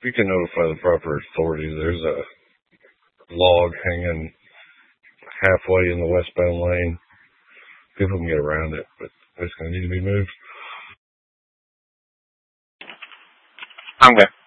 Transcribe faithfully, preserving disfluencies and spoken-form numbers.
you can notify the proper authorities. There's a log hanging halfway in the westbound lane. People can get around it, but it's going to need to be moved. I'm good.